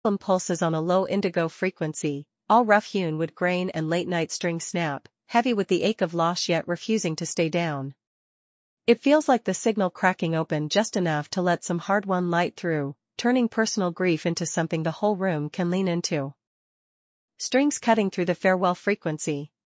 pulses on a low indigo frequency, all rough-hewn wood grain and late-night string snap, heavy with the ache of loss yet refusing to stay down. It feels like the signal cracking open just enough to let some hard-won light through, turning personal grief into something the whole room can lean into. Strings cutting through the farewell frequency,